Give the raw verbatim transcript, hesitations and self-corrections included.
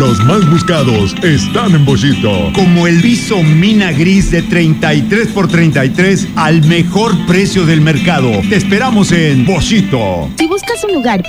Los más buscados están en Boschito. Como el Viso Mina Gris de treinta y tres por treinta y tres al mejor precio del mercado. Te esperamos en Boschito. Si buscas un lugar